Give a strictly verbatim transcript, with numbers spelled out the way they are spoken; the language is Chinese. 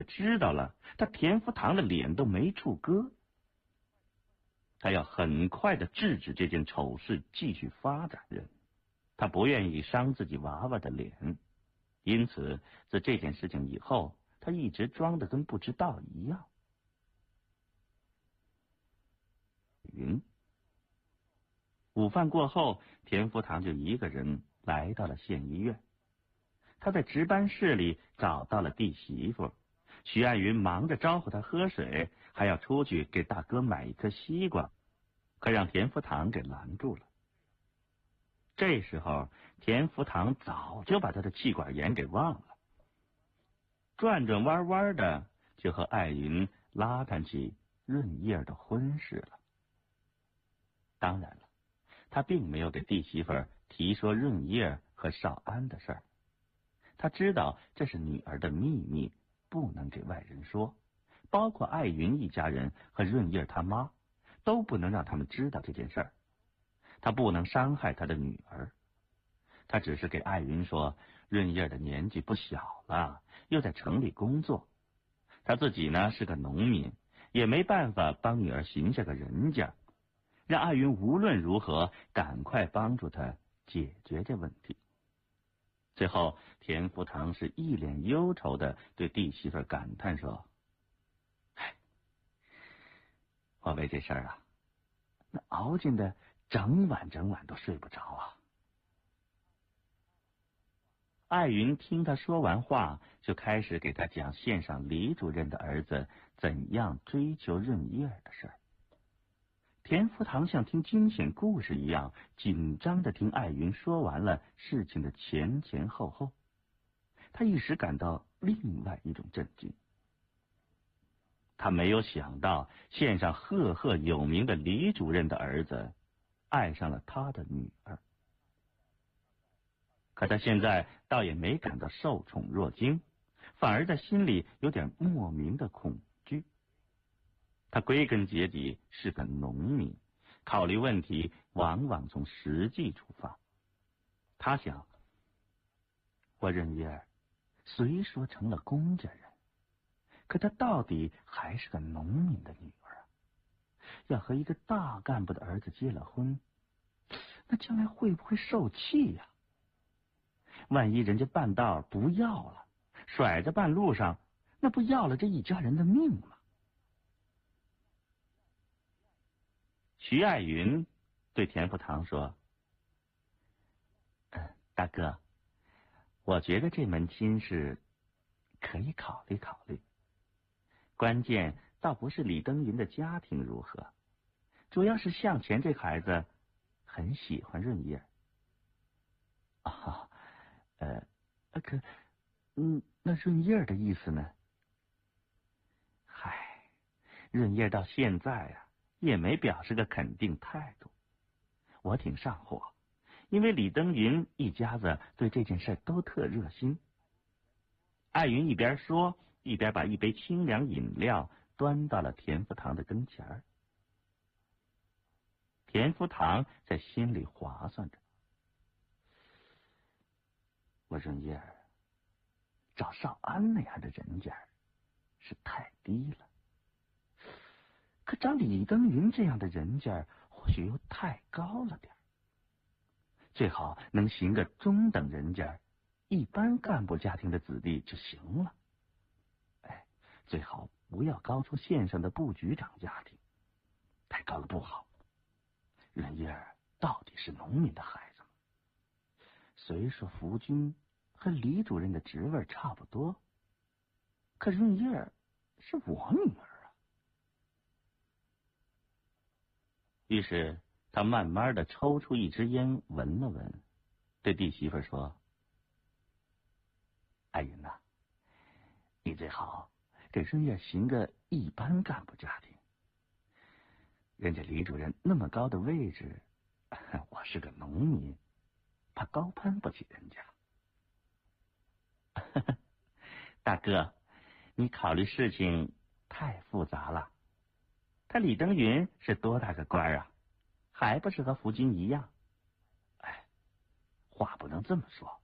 知道了，他田福堂的脸都没处搁。他要很快的制止这件丑事继续发展着，他不愿意伤自己娃娃的脸，因此自这件事情以后，他一直装得跟不知道一样。云，午饭过后，田福堂就一个人来到了县医院。他在值班室里找到了弟媳妇徐爱云，忙着招呼他喝水，还要出去给大哥买一颗西瓜，可让田福堂给拦住了。这时候，田福堂早就把他的气管炎给忘了，转转弯弯的就和爱云拉谈起润叶的婚事了。当然了，他并没有给弟媳妇提说润叶和少安的事儿，他知道这是女儿的秘密，不能给外人说，包括爱云一家人和润叶他妈，都不能让他们知道这件事儿。他不能伤害他的女儿，他只是给爱云说，润叶的年纪不小了，又在城里工作，他自己呢是个农民，也没办法帮女儿寻下个人家，让爱云无论如何赶快帮助他解决这问题。最后，田福堂是一脸忧愁的对弟媳妇感叹说：“哎，我为这事儿啊，那熬劲的整晚整晚都睡不着啊。”爱云听他说完话，就开始给他讲县上李主任的儿子怎样追求润叶的事儿。田福堂像听惊险故事一样，紧张的听爱云说完了事情的前前后后。他一时感到另外一种震惊。他没有想到县上赫赫有名的李主任的儿子爱上了他的女儿，可他现在倒也没感到受宠若惊，反而在心里有点莫名的恐惧。他归根结底是个农民，考虑问题往往从实际出发。他想，我润叶虽说成了公家人，可她到底还是个农民的女儿，要和一个大干部的儿子结了婚，那将来会不会受气呀？万一人家半道不要了，甩在半路上，那不要了这一家人的命吗？徐爱云对田福堂说：“嗯，大哥，我觉得这门亲事可以考虑考虑。关键倒不是李登云的家庭如何，主要是向前这孩子很喜欢润叶。啊，呃，可，嗯，那润叶的意思呢？嗨，润叶到现在啊，也没表示个肯定态度。我挺上火，因为李登云一家子对这件事都特热心。”爱云一边说，一边把一杯清凉饮料端到了田福堂的跟前儿。田福堂在心里划算着，我润叶找少安那样的人家是太低了，可找李登云这样的人家或许又太高了点，最好能寻个中等人家，一般干部家庭的子弟就行了。哎，最好不要高出县上的部局长家庭，太高了不好。润叶到底是农民的孩子吗？虽说福军和李主任的职位差不多，可润叶是我女儿啊。于是他慢慢的抽出一支烟，闻了闻，对弟媳妇说：“爱云呐，你最好给润叶寻个一般干部家庭。人家李主任那么高的位置，我是个农民，怕高攀不起人家。”大哥，你考虑事情太复杂了。他李登云是多大个官啊，还不是和福军一样？哎，话不能这么说。